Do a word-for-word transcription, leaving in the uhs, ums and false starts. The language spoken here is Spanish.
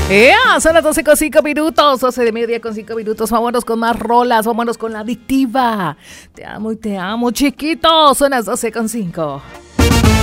Yeah, son las doce con cinco minutos, doce de media con cinco minutos. Vámonos con más rolas, vámonos con la adictiva. Te amo y te amo, chiquito. Son las doce con cinco.